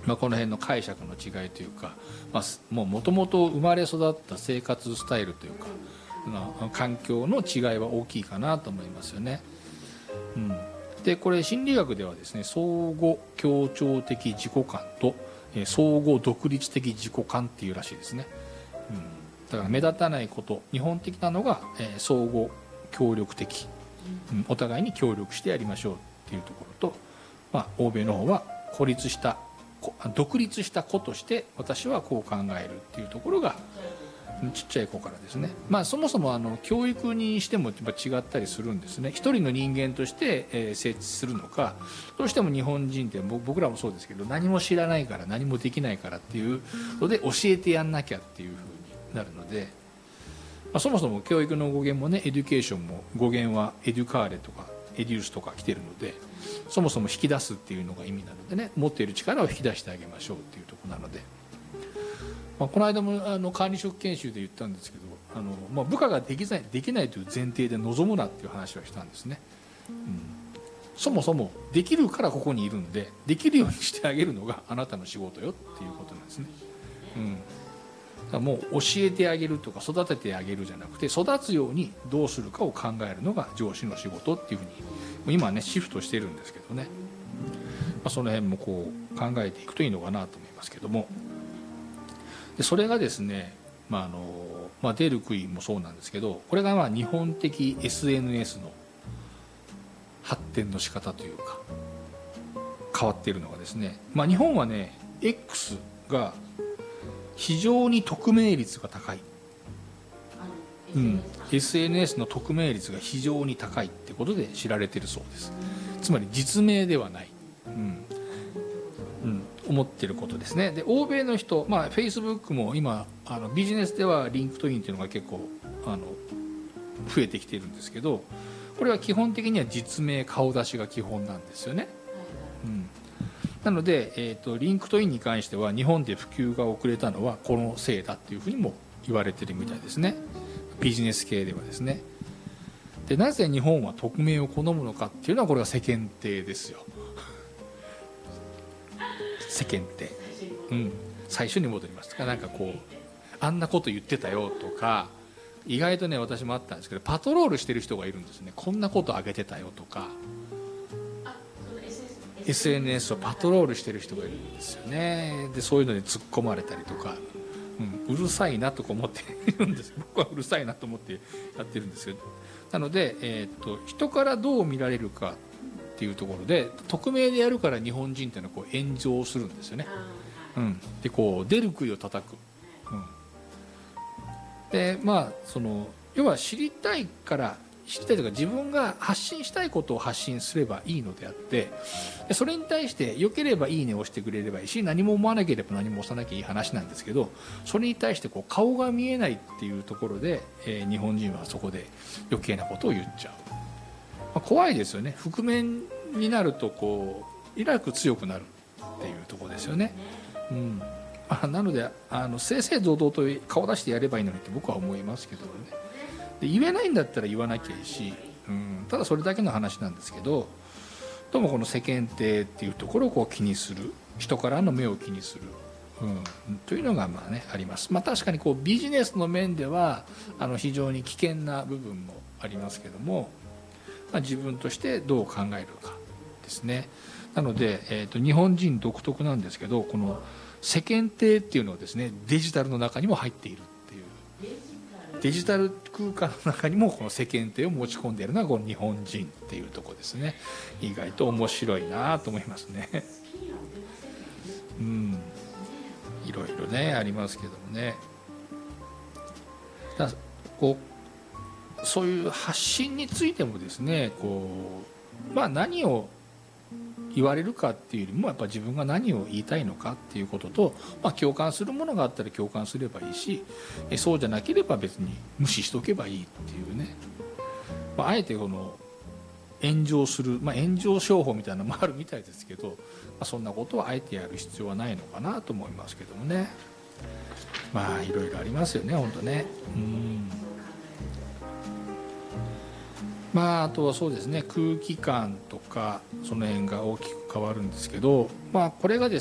この辺の解釈の違いというか、もともと生まれ育った生活スタイルというか、環境の違いは大きいかなと思いますよね。でこれ心理学ではですね、相互協調的自己観と相互独立的自己観っていうらしいですね。だから目立たないこと、日本的なのが相互協力的、お互いに協力してやりましょうっていうところと、欧米の方は独立した子として私はこう考えるっていうところがちっちゃい子からですね、そもそも教育にしてもやっぱ違ったりするんですね。一人の人間として成立するのか、どうしても日本人って僕らもそうですけど、何も知らないから何もできないからっていうので教えてやんなきゃっていうふうになるので、そもそも教育の語源もね、エデュケーションも語源はエデュカーレとかエデュースとか来てるので、そもそも引き出すっていうのが意味なのでね、持っている力を引き出してあげましょうっていうところなので、この間も管理職研修で言ったんですけど、部下ができないという前提で望むなっていう話はしたんですね。そもそもできるからここにいるんで、できるようにしてあげるのがあなたの仕事よっていうことなんですね。だからもう教えてあげるとか育ててあげるじゃなくて、育つようにどうするかを考えるのが上司の仕事っていうふうに今はねシフトしてるんですけどね、その辺もこう考えていくといいのかなと思いますけども、でそれがですね、出る杭もそうなんですけど、これが日本的 SNS の発展の仕方というか変わっているのがですね、日本はね X が非常に匿名率が高い、SNS の匿名率が非常に高いってことで知られているそうです。つまり実名ではない、思ってることですね。で欧米の人、Facebook も今ビジネスではリンクトインっていうのが結構増えてきてるんですけど、これは基本的には実名顔出しが基本なんですよね。なので、リンクトインに関しては日本で普及が遅れたのはこのせいだっていうふうにも言われてるみたいですね、ビジネス系ではですね。でなぜ日本は匿名を好むのかっていうのは、これが世間体ですよ。世間体、最初に戻りますか、なんかこうあんなこと言ってたよとか、意外とね私もあったんですけど、パトロールしてる人がいるんですね。こんなことあげてたよとか、SNS をパトロールしてる人がいるんですよね。でそういうのに突っ込まれたりとか、うるさいなとか思っているんです。僕はうるさいなと思ってやってるんですよ。なので、人からどう見られるかっていうところで、匿名でやるから日本人っていうのはこう炎上するんですよね。でこう出る杭を叩く、で要は知りたいというか、自分が発信したいことを発信すればいいのであって、それに対して良ければいいねを押してくれればいいし、何も思わなければ何も押さなきゃいい話なんですけど、それに対してこう顔が見えないっていうところで、日本人はそこで余計なことを言っちゃう、怖いですよね。覆面になるとこうえらく強くなるっていうところですよね。なので正々堂々と顔出してやればいいのにって僕は思いますけどね。で言えないんだったら言わなきゃいいし、ただそれだけの話なんですけど、どうもこの世間体っていうところをこう気にする、人からの目を気にする、というのがあります。確かにこうビジネスの面では非常に危険な部分もありますけども、自分としてどう考えるかですね。なので、日本人独特なんですけど、この世間体っていうのはですね、デジタルの中にも入っているっていう、デジタル空間の中にもこの世間体を持ち込んでいるのがこの日本人っていうところですね。意外と面白いなと思いますね。いろいろねありますけどもね。だこうそういう発信についてもですね、何を言われるかっていうよりも、やっぱ自分が何を言いたいのかっていうことと、共感するものがあったら共感すればいいし、そうじゃなければ別に無視しとけばいいっていうね、あえてこの炎上する、炎上商法みたいなのもあるみたいですけど、そんなことをあえてやる必要はないのかなと思いますけどもね。いろいろありますよね本当ね。あとはそうですね、空気感とかその辺が大きく変わるんですけど、これがですね